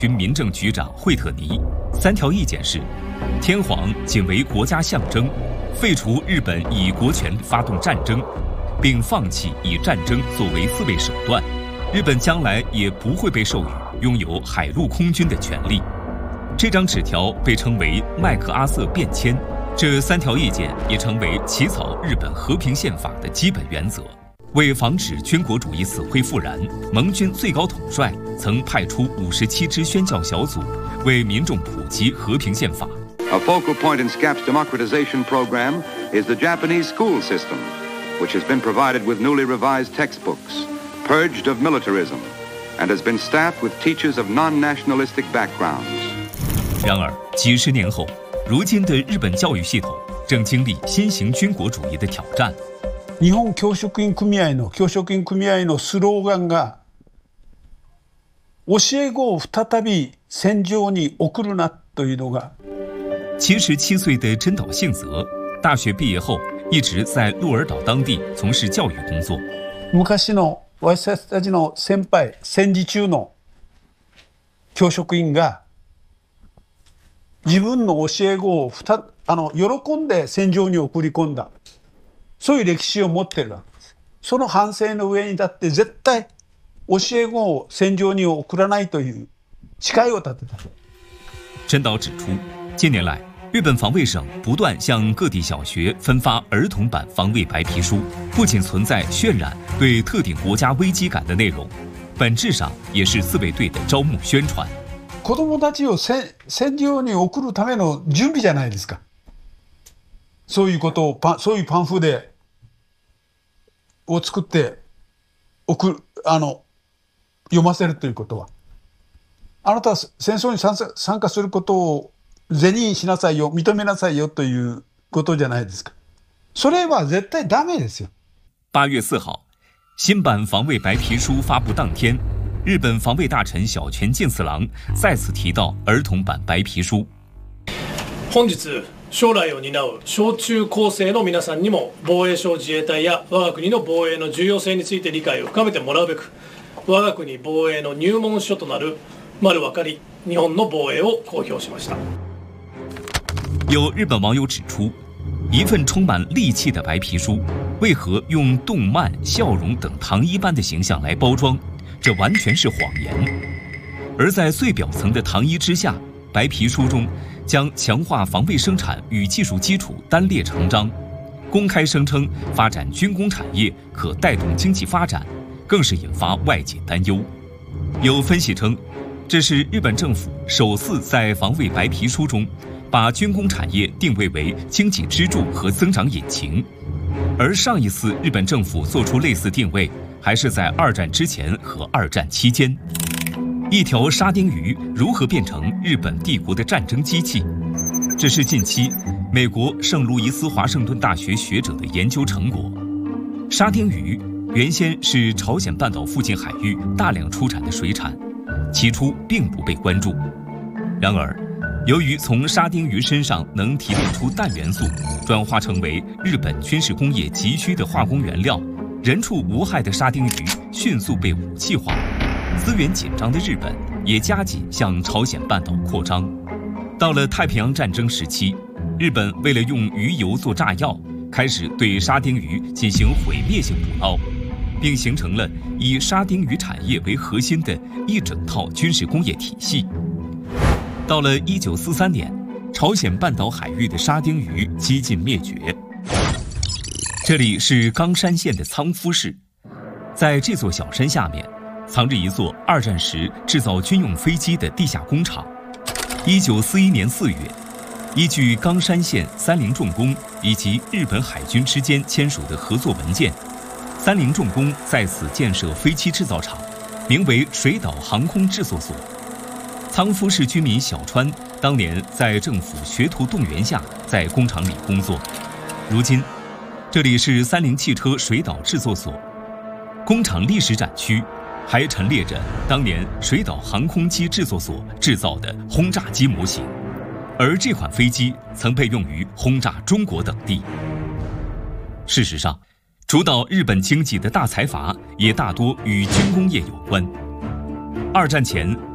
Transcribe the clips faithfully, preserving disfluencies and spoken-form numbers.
军民政局长惠特尼。三条意见是：天皇仅为国家象征，废除日本以国权发动战争，并放弃以战争作为自卫手段。日本将来也不会被授予拥有海陆空军的权利。这张纸条被称为麦克阿瑟变迁。这三条意见也成为起草日本和平宪法的基本原则。为防止军国主义死灰复燃，盟军最高统帅曾派出五十七支宣教小组，为民众普及和平宪法。 A focal point in S C A P's democratization program is the Japanese school system, which has been provided with newly revised textbooks, purged of militarism, and has been staffed with teachers of non-nationalistic backgrounds. 然而，几十年后，如今的日本教育系统正经历新型军国主义的挑战。 日本教職員組合の教職員組合のスローガンが教え子を再び戦場に送るなというのが。 七十七岁的真岛幸则，大学毕业后一直在鹿儿岛当地从事教育工作。 昔の私たちの先輩、戦時中の教職員が自分の教え子をふたあの喜んで戦場に送り込んだ、そういう歴史を持ってるわけです。その反省の上に立って絶対教え子を戦場に送らないという誓いを立てた。 真岛指出，近年来日本防卫省不断向各地小学分发儿童版防卫白皮书，不仅存在渲染对特定国家危机感的内容，本质上也是自卫队的招募宣传。 子供たちを戦場に送るための準備じゃないですか。そういうことをパそういうパンフでを作って送るあの読ませるということは、あなたは戦争に参加参加することを是認しなさいよ、認めなさいよということじゃないですか。それは絶対ダメですよ。 八月四号，新版防卫白皮书发布当天，日本防卫大臣小泉进次郎再次提到儿童版白皮书。 本日将来を担う小中高生の皆さんにも防衛省自衛隊や我が国の防衛の重要性について理解を深めてもらうべく、我が国防衛の入門書となる丸分かり日本の防衛を公表しました。 有日本网友指出，一份充满戾气的白皮书，为何用动漫、笑容等糖衣般的形象来包装？这完全是谎言。而在最表层的糖衣之下，白皮书中将强化防卫生产与技术基础单列成章，公开声称发展军工产业可带动经济发展，更是引发外界担忧。有分析称，这是日本政府首次在防卫白皮书中把军工产业定位为经济支柱和增长引擎，而上一次日本政府做出类似定位，还是在二战之前和二战期间。一条沙丁鱼如何变成日本帝国的战争机器？这是近期美国圣路易斯华盛顿大学学者的研究成果。沙丁鱼原先是朝鲜半岛附近海域大量出产的水产，起初并不被关注。然而，由于从沙丁鱼身上能提炼出氮元素，转化成为日本军事工业急需的化工原料，人畜无害的沙丁鱼迅速被武器化。资源紧张的日本也加紧向朝鲜半岛扩张。到了太平洋战争时期，日本为了用鱼油做炸药，开始对沙丁鱼进行毁灭性捕捞，并形成了以沙丁鱼产业为核心的一整套军事工业体系。到了一九四三年，朝鲜半岛海域的沙丁鱼几近灭绝。这里是冈山县的仓敷市，在这座小山下面藏着一座二战时制造军用飞机的地下工厂。一九四一年四月，依据冈山县三菱重工以及日本海军之间签署的合作文件，三菱重工在此建设飞机制造厂，名为水岛航空制作所。仓敷市居民小川当年在政府学徒动员下在工厂里工作。如今，这里是三菱汽车水岛制作所。工厂历史展区还陈列着当年水岛航空机制作所制造的轰炸机模型，而这款飞机曾被用于轰炸中国等地。事实上，主导日本经济的大财阀也大多与军工业有关。二战前，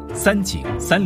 三井三。